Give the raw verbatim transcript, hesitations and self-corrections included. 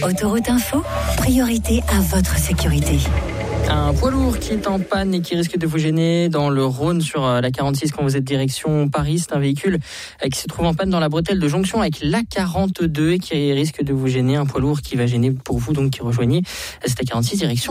Autoroute Info, priorité à votre sécurité. Un poids lourd qui est en panne et qui risque de vous gêner dans le Rhône sur la quarante-six quand vous êtes direction Paris. C'est un véhicule qui se trouve en panne dans la bretelle de jonction avec l'A quarante-deux et qui risque de vous gêner. Un poids lourd qui va gêner pour vous, donc qui rejoignez cette A quarante-six direction